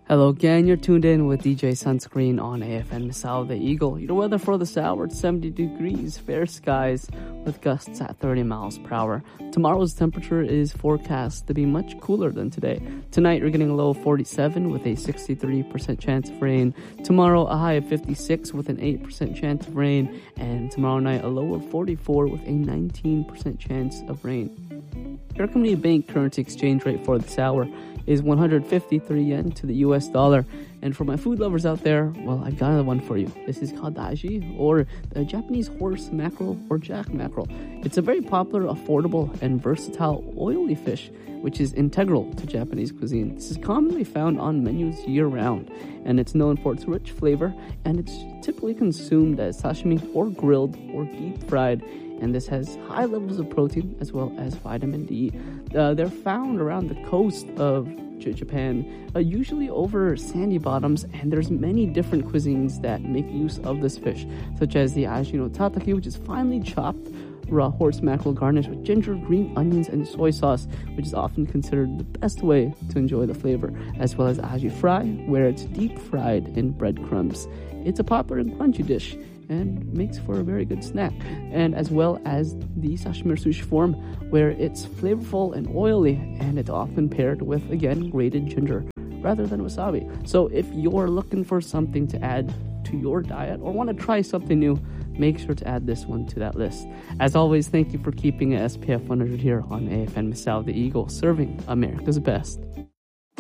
Hello gang, you're tuned in with DJ Sunscreen on AFN Misao the Eagle. Your weather for this hour, it's 70 degrees, fair skies with gusts at 30 miles per hour. Tomorrow's temperature is forecast to be much cooler than today. Tonight you're getting a low of 47 with a 63% chance of rain. Tomorrow a high of 56 with an 8% chance of rain. And tomorrow night a low of 44 with a 19% chance of rain. Your Community Bank currency exchange rate for this hour is 153 yen to the US dollar. And for my food lovers out there, well, I've got another one for you. This is called dashi, or the Japanese horse mackerel or jack mackerel. It's a very popular, affordable, and versatile oily fish, which is integral to Japanese cuisine. This is commonly found on menus year-round, and it's known for its rich flavor, and it's typically consumed as sashimi or grilled or deep-fried. And this has high levels of protein as well as vitamin D. They're found around the coast of Japan, usually over sandy bottoms, and there's many different cuisines that make use of this fish, such as the aji no tataki, which is finely chopped raw horse mackerel garnished with ginger, green onions, and soy sauce, which is often considered the best way to enjoy the flavor, as well as aji fry, where it's deep fried in breadcrumbs. It's a popular and crunchy dish and makes for a very good snack, and as well as the sashimi or sushi form, where it's flavorful and oily, and it's often paired with, again, grated ginger rather than wasabi. So if you're looking for something to add to your diet or want to try something new, make sure to add this one to that list. As always, thank you for keeping SPF 100 here on AFN Misao the Eagle, serving America's best.